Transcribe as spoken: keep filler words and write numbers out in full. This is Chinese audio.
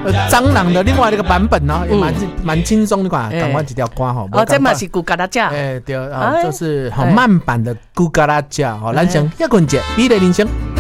呃蟑螂的另外一个版本呢，也蛮蛮轻松的款，赶快几条歌哈。 哦，这嘛是古嘎达酱。 哎，对啊，就是好慢版的古嘎拉酱哈，咱先一棍节，美丽人生。